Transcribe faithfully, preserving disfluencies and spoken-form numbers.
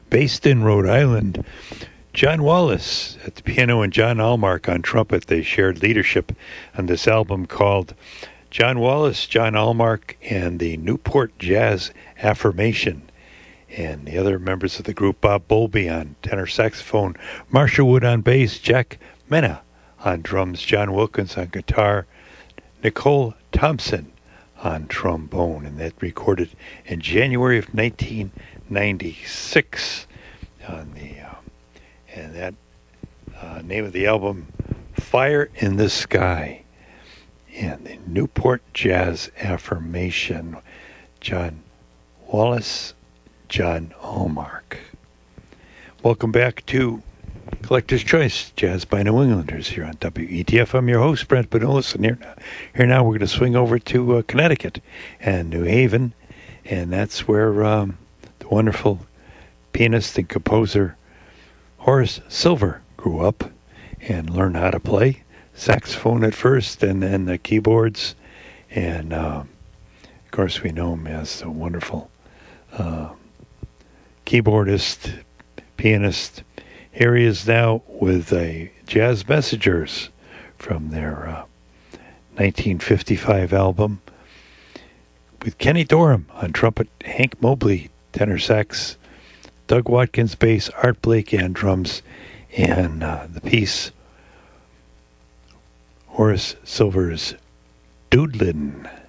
based in Rhode Island. John Wallace at the piano and John Allmark on trumpet. They shared leadership on this album called John Wallace, John Allmark, and the Newport Jazz Affirmation. And the other members of the group, Bob Bowlby on tenor saxophone, Marcia Wood on bass, Jack Mena on drums, John Wilkins on guitar, Nicole Thompson on trombone. And that recorded in January of nineteen ninety-six on the uh, and that uh, name of the album, Fire in the Sky, and the Newport Jazz Affirmation. John Wallace, John Allmark. Welcome back to Collector's Choice, Jazz by New Englanders here on W E T F. I'm your host, Brent Benulis, and here now, here now we're going to swing over to uh, Connecticut and New Haven, and that's where um, the wonderful pianist and composer Horace Silver grew up and learned how to play saxophone at first, and then the keyboards, and uh, of course we know him as a wonderful uh, keyboardist, pianist. Here he is now with a Jazz Messengers from their uh, nineteen fifty-five album, with Kenny Dorham on trumpet, Hank Mobley tenor sax, Doug Watkins bass, Art Blake on drums, and uh, the piece Horace Silver's Doodlin'.